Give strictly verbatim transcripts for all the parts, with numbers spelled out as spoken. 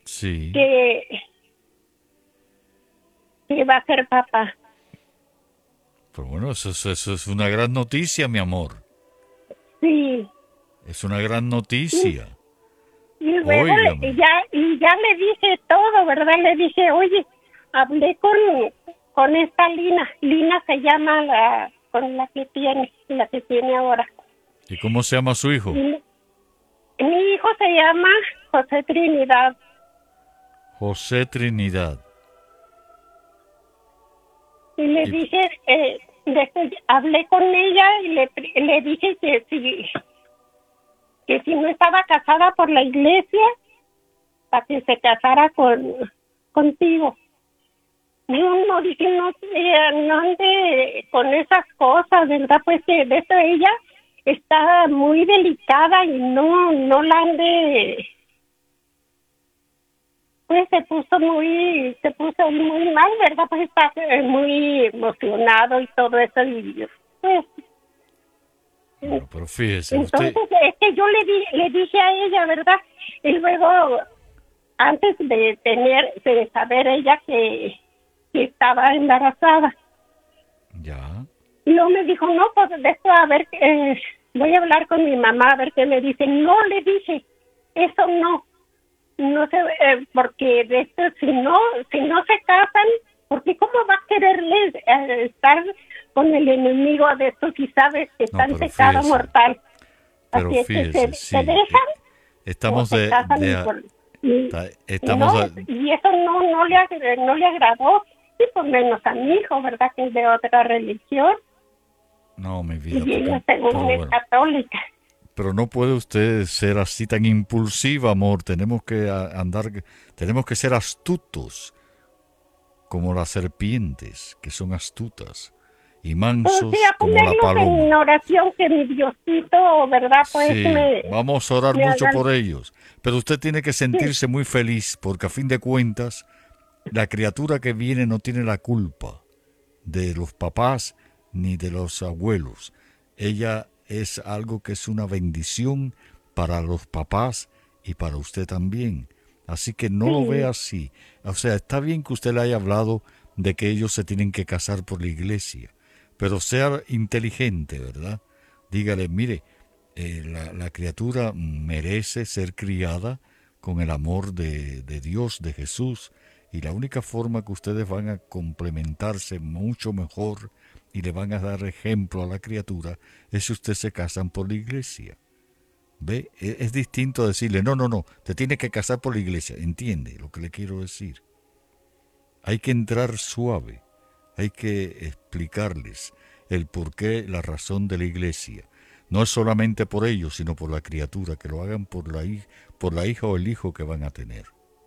Sí. que, que va a ser papá. Pero bueno, eso, es- eso es una gran noticia, mi amor. Sí. Es una gran Y, noticia. y luego le- Óigame. ya, y ya le dije todo, ¿verdad? Le dije, oye, hablé con, con esta Lina. Lina se llama la, con la que tiene, la que tiene ahora. ¿Y cómo se llama su hijo? Y mi hijo se llama José Trinidad. José Trinidad. Y le Y, dije, eh, después hablé con ella y le, le dije que si, que si no estaba casada por la iglesia, para que se casara con contigo. No, no, dije, no, eh, no ande con esas cosas, ¿verdad? Pues que de eso ella está muy delicada y no, no la ande, pues se puso muy, se puso muy mal, ¿verdad? Pues está eh, muy emocionado y todo eso y pues bueno, pero fíjese, usted... entonces es que yo le di, le dije a ella, ¿verdad? Y luego antes de tener, de saber ella que, que estaba embarazada, Ya. y luego me dijo, no, pues de esto a ver, eh, voy a hablar con mi mamá a ver qué me dice. No, le dije, eso no, no sé, eh, porque de esto, si no, si no se casan, porque cómo va a quererles eh, estar con el enemigo de esto si sabes que No, está en pero pecado fíjese, mortal? pero Así es que se, fíjese, se sí. eh, dejan o Estamos se de... casan de y a- por y, ta- y no estamos a- y eso no no le ag- no le agradó y por menos a mi hijo, verdad, que es de otra religión No, mi vida, y porque... ella según Pero es bueno. católica. Pero no puede usted ser así tan impulsiva, amor. Tenemos que a- andar... Tenemos que ser astutos, como las serpientes, que son astutas, y Pues sí, mansos a como la ponerlos en paloma. oración que mi Diosito, verdad, pues Sí, me vamos a orar me mucho haga por ellos, pero usted tiene que sí, sentirse muy feliz porque a fin de cuentas la criatura que viene no tiene la culpa de los papás ni de los abuelos. Ella es algo que es una bendición para los papás y para usted también. Así que no lo vea sí, así. O sea, está bien que usted le haya hablado de que ellos se tienen que casar por la iglesia, pero sea inteligente, ¿verdad? Dígale, mire, eh, la, la criatura merece ser criada con el amor de, de Dios, de Jesús, y la única forma que ustedes van a complementarse mucho mejor y le van a dar ejemplo a la criatura es si ustedes se casan por la iglesia. ¿Ve? E- Es distinto decirle, no, no, no, te tienes que casar por la iglesia. ¿Entiende lo que le quiero decir? Hay que entrar suave, hay que explicarles el porqué, la razón de la iglesia. No es solamente por ellos, sino por la criatura, que lo hagan por la, hij- por la hija o el hijo que van a tener.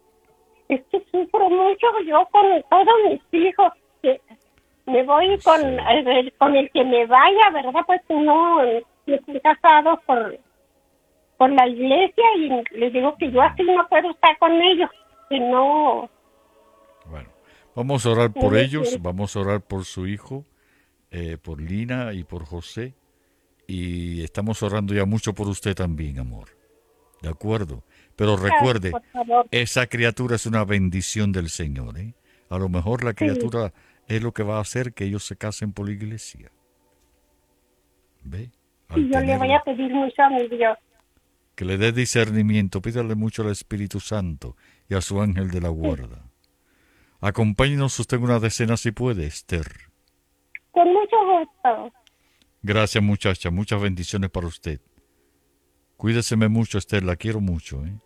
es que sufro mucho yo con todos mis hijos, que me voy Yo con sé. el, con el que me vaya, verdad, pues no, no estoy casado por por la iglesia y les digo que yo así no puedo estar con ellos, que no, Bueno, vamos a orar no por me ellos, siento. vamos a orar por su hijo, eh, por Lina y por José, y estamos orando ya mucho por usted también, amor. ¿De acuerdo? Pero recuerde, Por favor, esa criatura es una bendición del Señor, ¿eh? A lo mejor la sí, criatura es lo que va a hacer que ellos se casen por la iglesia. ¿Ve? Al y yo le voy a tenerla, pedir mucho a mi Dios. que le dé discernimiento, pídale mucho al Espíritu Santo y a su ángel de la Sí, guarda. Acompáñenos usted en una decena si puede, Esther. con mucho gusto. Gracias, muchacha. Muchas bendiciones para usted. Cuídeseme mucho, Esther. La quiero mucho, ¿eh?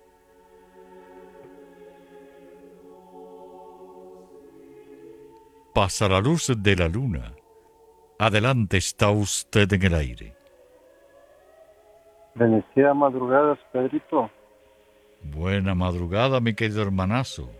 Pasa la luz de la luna. Adelante está usted en el aire. Bendecida madrugadas, Pedrito. Buena madrugada, mi querido hermanazo.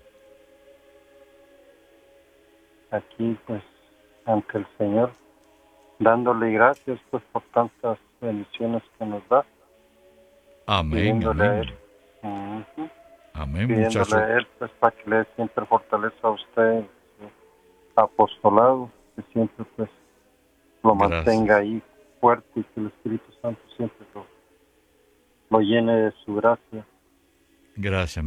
Aquí, pues, ante el Señor, dándole gracias, pues, por tantas bendiciones que nos da, Amén, pidiéndole a Él, amén. ujú, Amén, pidiéndole muchacho. a Él, pues, para que le dé siempre fortaleza a usted, en su apostolado, que siempre, pues, lo mantenga Gracias. ahí fuerte y que el Espíritu Santo siempre lo, lo llene de su gracia. Gracias.